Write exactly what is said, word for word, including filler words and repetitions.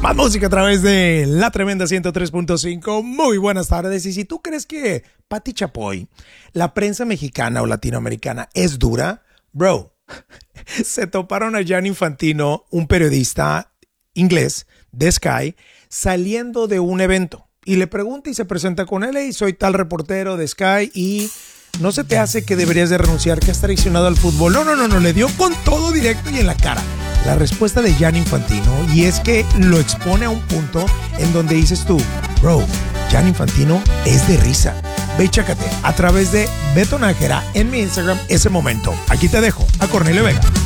Más música a través de La Tremenda ciento tres punto cinco. Muy buenas tardes. Y si tú crees que Pati Chapoy, la prensa mexicana o latinoamericana, es dura, bro, se toparon a Gianni Infantino, un periodista inglés de Sky, saliendo de un evento. Y le pregunta y se presenta con él, y soy tal reportero de Sky y no se te hace que deberías de renunciar, que has traicionado al fútbol. No, no, no, no, le dio con todo directo y en la cara la respuesta de Gianni Infantino, y es que lo expone a un punto en donde dices tú, bro, Gianni Infantino es de risa. Ve y chécate a través de Beto Nájera en mi Instagram ese momento. Aquí te dejo a Cornelio Vega.